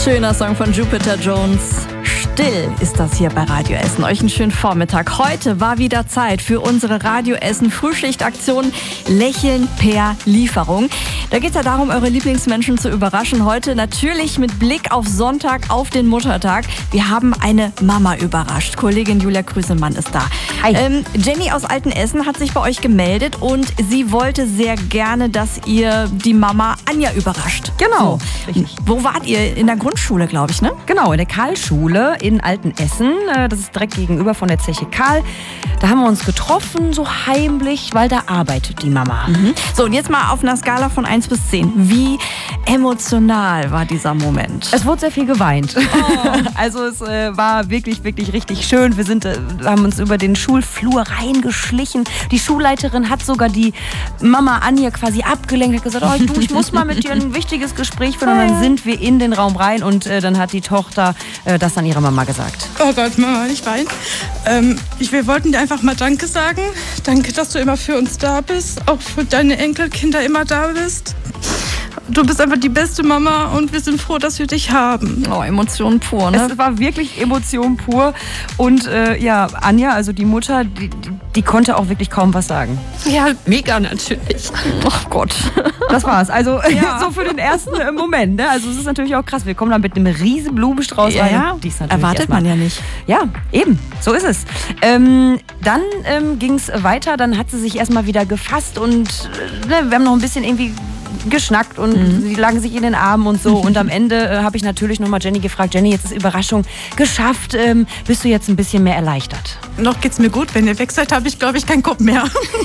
Schöner Song von Jupiter Jones. Still ist das hier bei Radio Essen. Euch einen schönen Vormittag. Heute war wieder Zeit für unsere Radio Essen Frühschichtaktion Lächeln per Lieferung. Da geht es ja darum, eure Lieblingsmenschen zu überraschen. Heute natürlich mit Blick auf Sonntag, auf den Muttertag. Wir haben eine Mama überrascht. Kollegin Julia Krüselmann ist da. Hi. Jenny aus Altenessen hat sich bei euch gemeldet und sie wollte sehr gerne, dass ihr die Mama Anja überrascht. Genau, So. richtig. Wo wart ihr? In der Grundschule, glaube ich, ne? Genau, in der Karlschule in Altenessen. Das ist direkt gegenüber von der Zeche Karl. Da haben wir uns getroffen, so heimlich, weil da arbeitet die Mama. So, und jetzt mal auf einer Skala von 1 bis 10. Wie emotional war dieser Moment? Es wurde sehr viel geweint. Also es war wirklich, wirklich richtig schön. Wir haben uns über den Schulflur reingeschlichen. Die Schulleiterin hat sogar die Mama Anja quasi abgelenkt, hat gesagt, oh, du, ich muss mal mit dir ein wichtiges Gespräch führen. Und dann sind wir in den Raum rein und dann hat die Tochter das an ihre Mama gesagt. Oh Gott, Mama, nicht weinen. Wir wollten dir einfach mal Danke sagen. Danke, dass du immer für uns da bist. Auch für deine Enkelkinder immer da bist. Du bist einfach die beste Mama und wir sind froh, dass wir dich haben. Oh, Emotionen pur, ne? Es war wirklich Emotion pur. Und Anja, also die Mutter, die konnte auch wirklich kaum was sagen. Ja, mega natürlich. Oh Gott. Das war's. Also so für den ersten Moment. Ne? Also es ist natürlich auch krass. Wir kommen da mit einem riesen Blumenstrauß rein. Ja, Die ist natürlich erwartet man ja nicht. Ja, eben. So ist es. Dann ging es weiter. Dann hat sie sich erstmal wieder gefasst und wir haben noch ein bisschen irgendwie geschnackt und sie lagen sich in den Armen und so. Und am Ende habe ich natürlich nochmal Jenny gefragt, Jenny, jetzt ist Überraschung geschafft. Bist du jetzt ein bisschen mehr erleichtert? Noch geht's mir gut. Wenn ihr weg seid, habe ich, glaube ich, keinen Kopf mehr.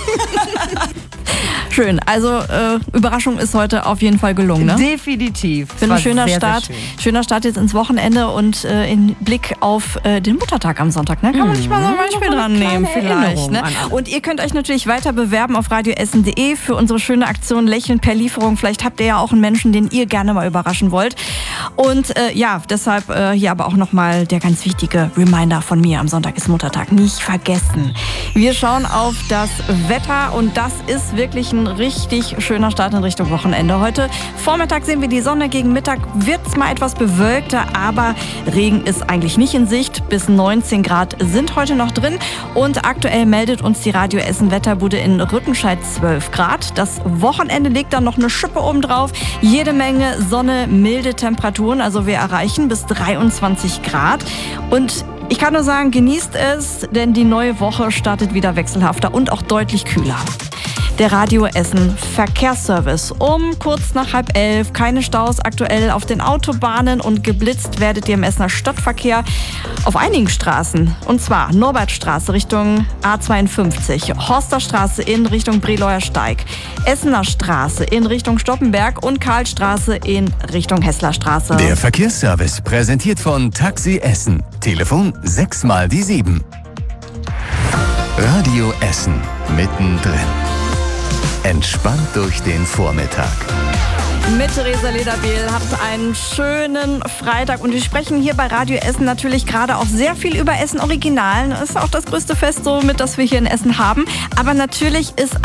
Schön. Also Überraschung ist heute auf jeden Fall gelungen, ne? Definitiv. Ich finde, ein schöner sehr, Start. sehr schön. Schöner Start jetzt ins Wochenende und in Blick auf den Muttertag am Sonntag. Ne? Kann man sich mal so ein Beispiel Noch dran eine nehmen kleine vielleicht. Erinnerung Ne? an alle. Und ihr könnt euch natürlich weiter bewerben auf radioessen.de für unsere schöne Aktion Lächeln per Lieferung. Vielleicht habt ihr ja auch einen Menschen, den ihr gerne mal überraschen wollt. Und deshalb hier aber auch nochmal der ganz wichtige Reminder von mir. Am Sonntag ist Muttertag. Nicht vergessen. Wir schauen auf das Wetter und das ist wirklich ein richtig schöner Start in Richtung Wochenende. Heute Vormittag sehen wir die Sonne, gegen Mittag wird es mal etwas bewölkter, aber Regen ist eigentlich nicht in Sicht. Bis 19 Grad sind heute noch drin und aktuell meldet uns die Radio Essen Wetterbude in Rüttenscheid 12 Grad. Das Wochenende legt dann noch eine Schippe oben drauf. Jede Menge Sonne, milde Temperaturen, also wir erreichen bis 23 Grad und ich kann nur sagen, genießt es, denn die neue Woche startet wieder wechselhafter und auch deutlich kühler. Der Radio Essen Verkehrsservice um kurz nach 10:30. Keine Staus aktuell auf den Autobahnen und geblitzt werdet ihr im Essener Stadtverkehr auf einigen Straßen. Und zwar Norbertstraße Richtung A52, Horsterstraße in Richtung Breleuer Steig, Essener Straße in Richtung Stoppenberg und Karlstraße in Richtung Hesslerstraße. Der Verkehrsservice präsentiert von Taxi Essen. Telefon 6 mal die 7. Radio Essen mittendrin. Entspannt durch den Vormittag. Mit Theresa Lederbehl habt einen schönen Freitag und wir sprechen hier bei Radio Essen natürlich gerade auch sehr viel über Essen Original. Das ist auch das größte Fest, somit, das wir hier in Essen haben. Aber natürlich ist